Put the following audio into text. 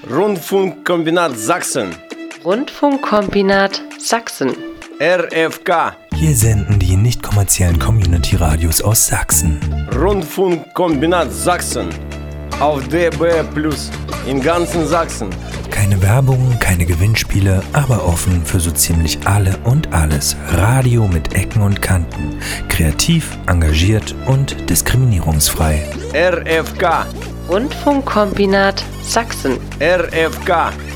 Rundfunkkombinat Sachsen. Rundfunkkombinat Sachsen. RFK. Hier senden die nicht kommerziellen Community-Radios aus Sachsen. Rundfunkkombinat Sachsen. Auf DB+ in ganzen Sachsen. Keine Werbung, keine Gewinnspiele, aber offen für so ziemlich alle und alles. Radio mit Ecken und Kanten. Kreativ, engagiert und diskriminierungsfrei. RFK. Rundfunkkombinat Sachsen. RFK.